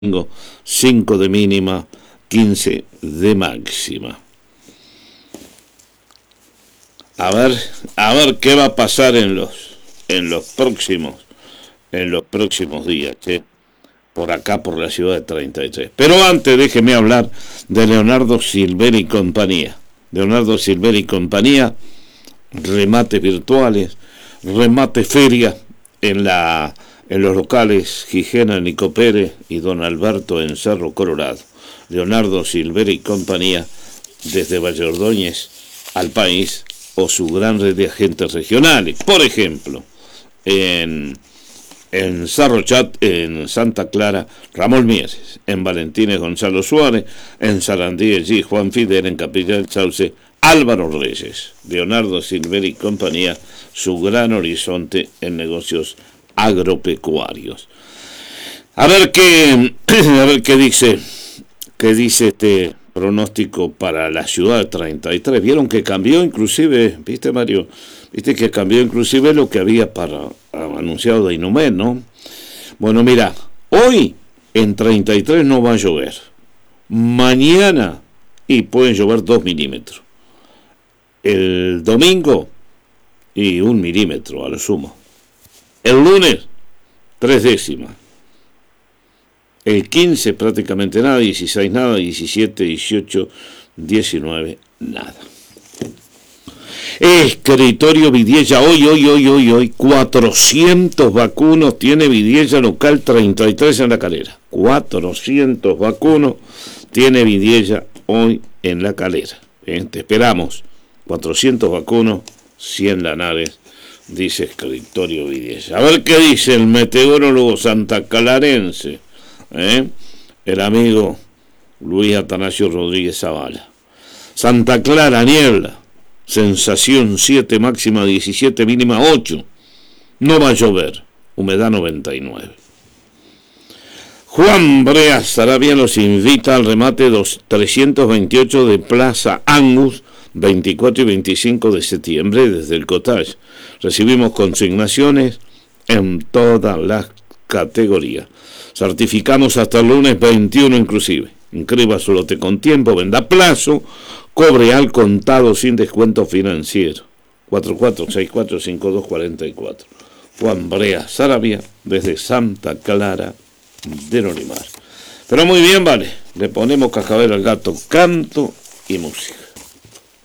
5 de mínima, 15 de máxima. A ver qué va a pasar en los próximos días, che, por acá, por la ciudad de 33. Pero antes déjeme hablar de Leonardo Silveri y compañía. Leonardo Silveri y compañía, remates virtuales, remate feria en los locales Gijena, Nico Pérez y Don Alberto en Cerro Colorado. Leonardo Silveri y compañía, desde Valle Ordóñez al país, o su gran red de agentes regionales. Por ejemplo, en Cerro Chat, en Santa Clara, Ramón Mieres, en Valentines, Gonzalo Suárez, en Sarandí, allí Juan Fidel, en Capilla del Sauce, Álvaro Reyes. Leonardo Silveri y compañía, su gran horizonte en negocios agropecuarios. A ver qué dice este pronóstico para la ciudad de 33. Vieron que cambió inclusive, ¿viste, Mario? Viste que cambió inclusive lo que había anunciado de Inumet, ¿no? Bueno, mira, hoy en 33 no va a llover. Mañana y pueden llover 2 milímetros. El domingo y 1 milímetro a lo sumo. El lunes 3 décimas. El 15 prácticamente nada, 16 nada, 17, 18, 19 nada. Escritorio Vidiella, hoy, 400 vacunos tiene Vidiella local 33 en La Calera. 400 vacunos tiene Vidiella hoy en La Calera. Te esperamos. 400 vacunos, 100 lanares, dice Escritorio Vidiella. A ver qué dice el meteorólogo santacalarense, el amigo Luis Atanasio Rodríguez Zavala. Santa Clara, niebla, sensación 7, máxima 17, mínima 8. No va a llover, humedad 99. Juan Brea Sarabia los invita al remate 328 de Plaza Angus, 24 y 25 de septiembre desde el Cottage. Recibimos consignaciones en todas las categorías. Certificamos hasta el lunes 21 inclusive. Inscriba su lote con tiempo, venda a plazo, cobre al contado sin descuento financiero. 44645244. Juan Brea Sarabia desde Santa Clara de Norimar. Pero muy bien, vale. Le ponemos cascabel al gato, canto y música.